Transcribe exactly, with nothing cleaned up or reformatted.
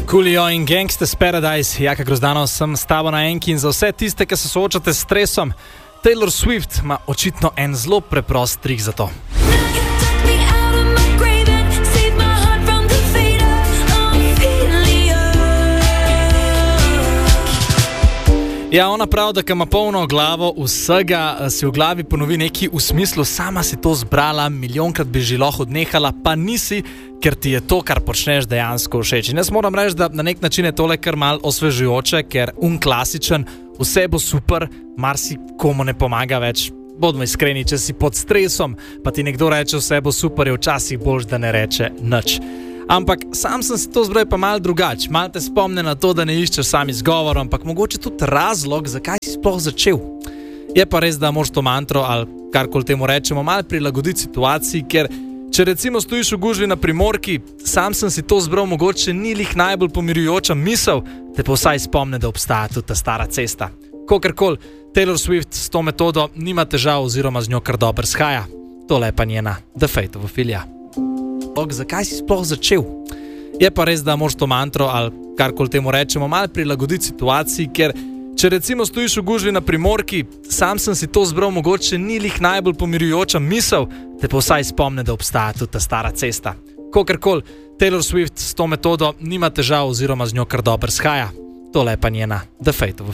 Coolio in Gangsta's Paradise, Jaka Grozdanov sem s tabo na enki in za vse tiste, ki se soočate s stresom, Taylor Swift ima očitno en zelo preprost trik za to. Ja, ona pravi, da ko ima polno glavo vsega, si v glavi ponovi neki v smislu, sama si to zbrala, milijonkrat bi že lahko odnehala, pa nisi, ker ti je to, kar počneš, dejansko všeč. In jaz moram reči, da na nek način je tole kar mal osvežujoče, ker un klasičen, vse bo super, marsi komu ne pomaga več. Bodimo iskreni, če si pod stresom, pa ti nekdo reče vse bo super, je včasih boljš, da ne reče nič. Ampak sam sem si to zbral pa malo drugač, malo te spomne na to, da ne iščeš sam izgovor, ampak mogoče tudi razlog, zakaj si sploh začel. Je pa res, da moraš to mantro ali karkoli temu rečemo, malo prilagoditi situaciji, ker če recimo stojiš v gužvi na primorki, sam sem si to zbral, mogoče ni lih najbolj pomirjujoča misel, te pa vsaj spomne, da obstaja tudi ta stara cesta. Kokarkoli, Taylor Swift s to metodo nima težav oziroma z njo kar dobro shaja. Tole je pa njena The Fateova filija. Zakaj si sploh začel? Je pa res, da moraš to mantro ali karkoli temu rečemo, malo prilagoditi situaciji, ker če recimo stojiš v gužvi na primorki, sam sem si to zbral, mogoče ni lih najbolj pomirjujoča misel, te pa vsaj spomne, da obstaja tudi ta stara cesta. Kokarkoli, Taylor Swift s to metodo nima težav oziroma z njo kar dobro shaja. Tole je pa njena The Fateova.